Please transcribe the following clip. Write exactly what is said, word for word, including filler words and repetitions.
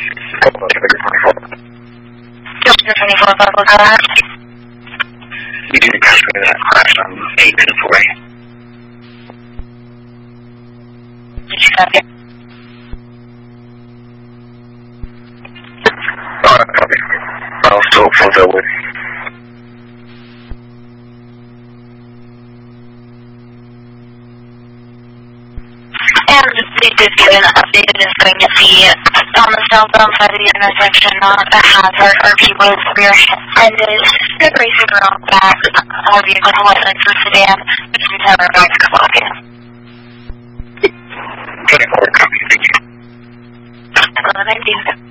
twenty-four, Buffalo, go ahead. You can pass me that crash. I'm eight minutes away. Did you copy? Uh, copy. I'll still pull that way. And they did give an update is going to be on the southbound side of the intersection, not a hazard, or people with rear ended, the racing around back, all vehicle license for sedan, which means have our back clocking. twenty-four, copy, thank you. Thank you.